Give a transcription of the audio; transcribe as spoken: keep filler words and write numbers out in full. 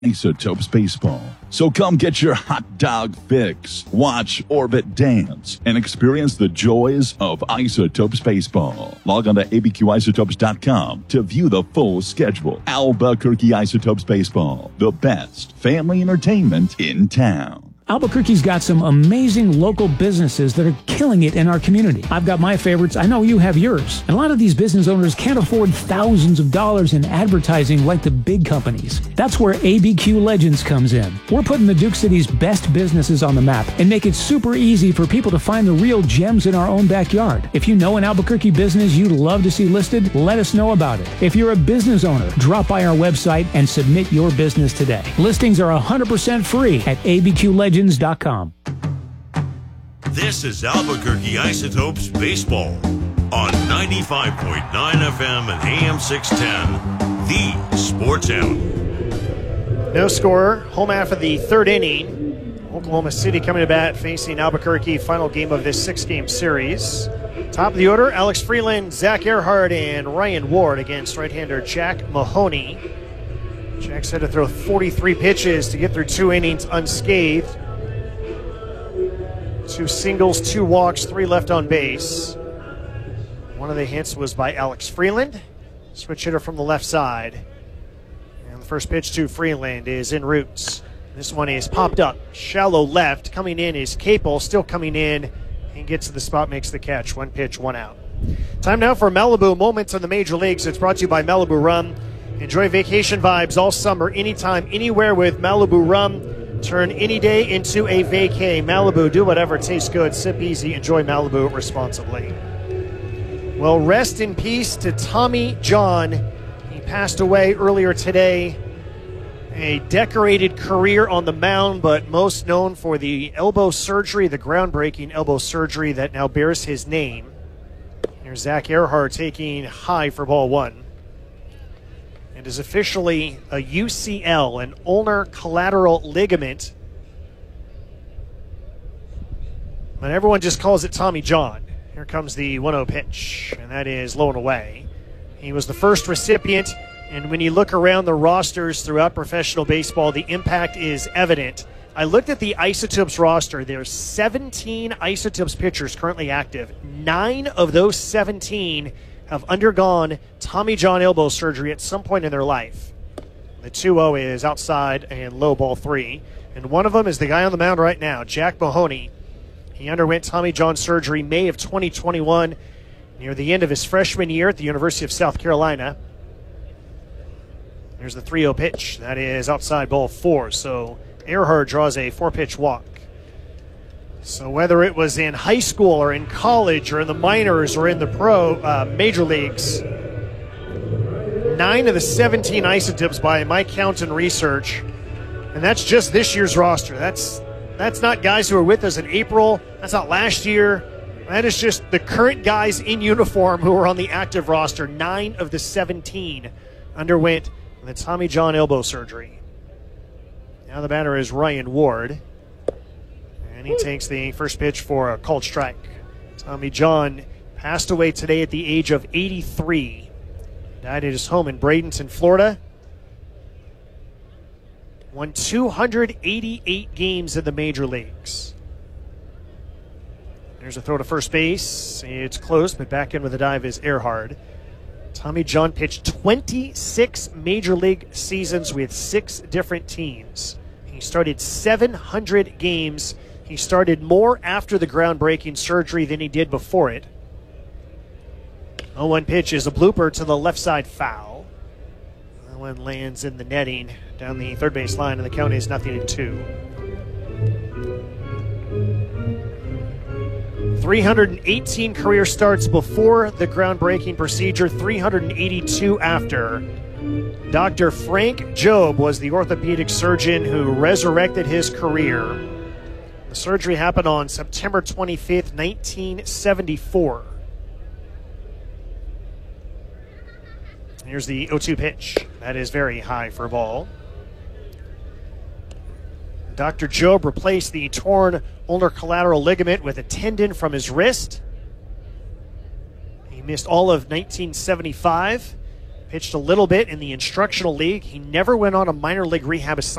Isotopes Baseball. So come get your hot dog fix, watch Orbit dance, and experience the joys of Isotopes Baseball. Log on to A B Q isotopes dot com to view the full schedule. Albuquerque Isotopes Baseball, the best family entertainment in town. Albuquerque's got some amazing local businesses that are killing it in our community. I've got my favorites. I know you have yours. And a lot of these business owners can't afford thousands of dollars in advertising like the big companies. That's where A B Q Legends comes in. We're putting the Duke City's best businesses on the map and make it super easy for people to find the real gems in our own backyard. If you know an Albuquerque business you'd love to see listed, let us know about it. If you're a business owner, drop by our website and submit your business today. Listings are one hundred percent free at A B Q legends dot com. This is Albuquerque Isotopes Baseball on ninety-five point nine F M and A M six ten, the Sports Animal. No score, home half of the third inning. Oklahoma City coming to bat, facing Albuquerque, final game of this six-game series. Top of the order, Alex Freeland, Zach Earhart, and Ryan Ward against right-hander Jack Mahoney. Jack's had to throw forty-three pitches to get through two innings unscathed. Two singles, two walks, three left on base. One of the hits was by Alex Freeland, switch hitter from the left side. And the first pitch to Freeland is in routes. This one is popped up, shallow left. Coming in is Capel, still coming in, and gets to the spot, makes the catch. One pitch, one out. Time now for Malibu Moments in the Major Leagues. It's brought to you by Malibu Rum. Enjoy vacation vibes all summer, anytime, anywhere with Malibu Rum. Turn any day into a vacay. Malibu, do whatever tastes good. Sip easy. Enjoy Malibu responsibly. Well, rest in peace to Tommy John. He passed away earlier today. A decorated career on the mound, but most known for the elbow surgery, the groundbreaking elbow surgery that now bears his name. Here's Zach Earhart taking high for ball one. It is officially a U C L, an ulnar collateral ligament. But everyone just calls it Tommy John. Here comes the one oh pitch, and that is low and away. He was the first recipient, and when you look around the rosters throughout professional baseball, the impact is evident. I looked at the Isotopes roster. There's seventeen Isotopes pitchers currently active. Nine of those seventeen have undergone Tommy John elbow surgery at some point in their life. The two oh is outside and low, ball three. And one of them is the guy on the mound right now, Jack Mahoney. He underwent Tommy John surgery May of twenty twenty-one, near the end of his freshman year at the University of South Carolina. There's the three oh pitch. That is outside, ball four. So Earhart draws a four-pitch walk. So whether it was in high school or in college or in the minors or in the pro uh, major leagues, nine of the seventeen Isotopes by my count and research, and that's just this year's roster. That's that's not guys who were with us in April. That's not last year. That is just the current guys in uniform who are on the active roster. Nine of the seventeen underwent the Tommy John elbow surgery. Now the batter is Ryan Ward. And he takes the first pitch for a called strike. Tommy John passed away today at the age of eighty-three. Died at his home in Bradenton, Florida. Won two hundred eighty-eight games in the major leagues. There's a throw to first base. It's close, but back in with a dive is Earhart. Tommy John pitched twenty-six major league seasons with six different teams. He started seven hundred games. He started more after the groundbreaking surgery than he did before it. oh one pitch is a blooper to the left side foul. That one lands in the netting down the third base line, and the count is nothing to two. three hundred eighteen career starts before the groundbreaking procedure, three hundred eighty-two after. Doctor Frank Jobe was the orthopedic surgeon who resurrected his career. The surgery happened on September twenty-fifth, nineteen seventy-four. Here's the oh two pitch. That is very high for a ball. Doctor Jobe replaced the torn ulnar collateral ligament with a tendon from his wrist. He missed all of nineteen seventy-five. pitched a little bit in the instructional league. He never went on a minor league rehab assignment.